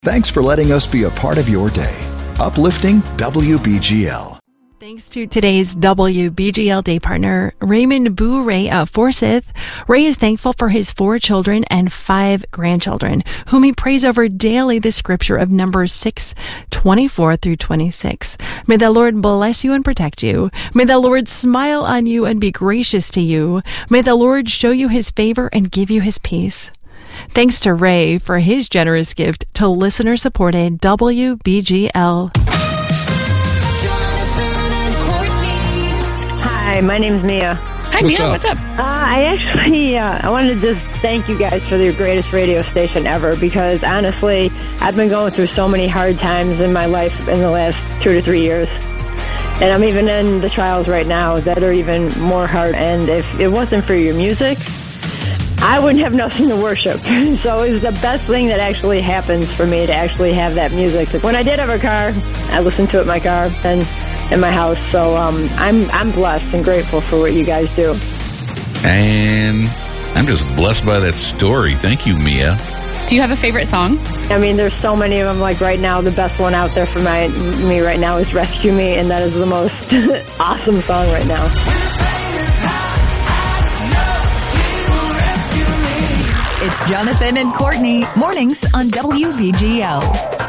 Thanks for letting us be a part of your day. Uplifting WBGL. Thanks to today's WBGL day partner, Raymond Boo Ray of Forsyth. Ray is thankful for his 4 children and 5 grandchildren, whom he prays over daily the scripture of Numbers 6:24 through 26. May the Lord bless you and protect you. May the Lord smile on you and be gracious to you. May the Lord show you his favor and give you his peace. Thanks to Ray for his generous gift to listener-supported WBGL. Hi, my name's Mia. Hi, Mia. What's up? I wanted to just thank you guys for the greatest radio station ever, because honestly, I've been going through so many hard times in my life in the last 2 to 3 years. And I'm even in the trials right now that are even more hard. And if it wasn't for your music, I wouldn't have nothing to worship. So it was the best thing that actually happens for me to actually have that music. When I did have a car, I listened to it in my car and in my house. So I'm blessed and grateful for what you guys do. And I'm just blessed by that story. Thank you, Mia. Do you have a favorite song? I mean, there's so many of them. Like right now, the best one out there for me right now is Rescue Me, and that is the most awesome song right now. It's Jonathan and Courtney, mornings on WBGL.